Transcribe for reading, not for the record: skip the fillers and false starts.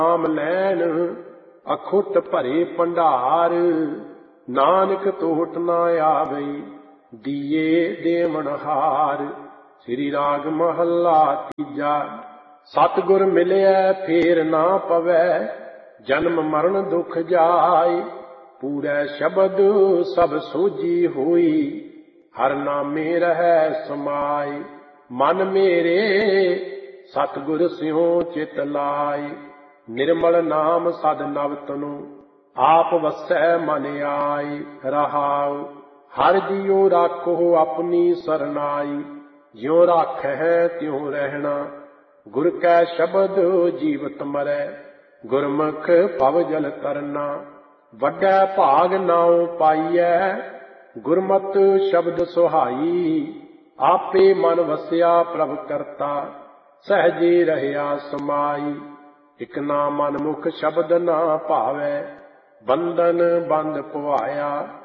ਨਾਮ ਲੈਣ ਅਖੁੱਟ ਭਰੇ ਭੰਡਾਰ। ਨਾਨਕ ਤੋਟ ਨਾ ਆਵੇ ਦੀਏ ਦੇਵਨ ਹਾਰ। ਸ੍ਰੀ ਰਾਗ ਮਹੱਲਾ ਤੀਜਾ। ਸਤਿਗੁਰ ਮਿਲਿਆ ਫੇਰ ਨਾ ਪਵੈ ਜਨਮ ਮਰਨ ਦੁਖ ਜਾਏ। ਪੂਰੈ ਸ਼ਬਦ ਸਭ ਸੋਝੀ ਹੋਈ ਹਰ ਨਾਮੇ ਰਹਿ ਸਮਾਏ। ਮਨ ਮੇਰੇ ਸਤਿਗੁਰ ਸਿਉ ਚਿਤ ਲਾਏ। ਨਿਰਮਲ ਨਾਮ ਸਦ ਨਵ ਤਨੁ ਆਪ ਵਸੈ ਮਨ ਆਏ। ਰਹਾਉ ਹਰਿ ਜੀਉ ਰਾਖੋ ਆਪਣੀ ਸਰਨਾਈ। ਜਿਉ ਰਾਖੈ ਤਿਉ ਰਹਿਣਾ ਗੁਰ ਕੈ ਸ਼ਬਦ ਜੀਵਤ ਮਰੈ। ਗੁਰਮੁਖ ਭਵ ਜਲ ਤਰਨਾ ਵੱਡਾ ਭਾਗ ਨਾਉ ਪਾਈਐ। ਗੁਰਮਤਿ ਸ਼ਬਦ ਸੁਹਾਈ ਆਪੇ ਮਨ ਵਸਿਆ ਪ੍ਰਭ ਕਰਤਾ। ਸਹਿਜੇ ਰਹਿਆ ਸਮਾਈ ਇਕ ਨਾ ਮਨ ਮੁਖ ਸ਼ਬਦ ਨਾ ਭਾਵੈ। ਬੰਧਨ ਬੰਧ ਪਵਾਇਆ